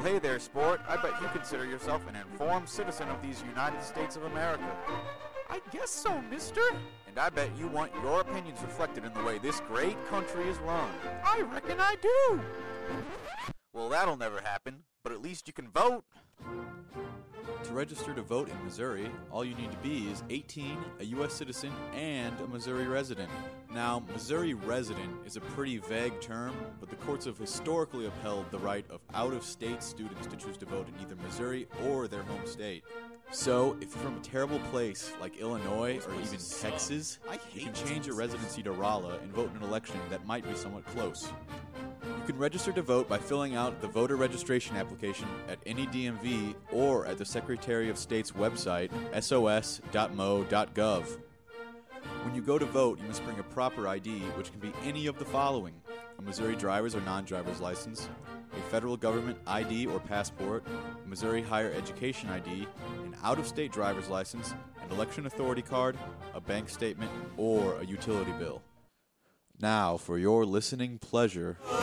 hey there, sport. I bet you consider yourself an informed citizen of these United States of America. I guess so, mister. And I bet you want your opinions reflected in the way this great country is run. I reckon I do. Well, that'll never happen, but at least you can vote. To register to vote in Missouri, all you need to be is 18, a U.S. citizen, and a Missouri resident. Now, Missouri resident is a pretty vague term, but the courts have historically upheld the right of out-of-state students to choose to vote in either Missouri or their home state. So, if you're from a terrible place like Illinois or even Texas, you can change your residency to Rolla and vote in an election that might be somewhat close. You can register to vote by filling out the voter registration application at any DMV or at the Secretary of State's website, sos.mo.gov. When you go to vote, you must bring a proper ID, which can be any of the following: a Missouri driver's or non-driver's license, a federal government ID or passport, a Missouri higher education ID, an out-of-state driver's license, an election authority card, a bank statement, or a utility bill. Now, for your listening pleasure...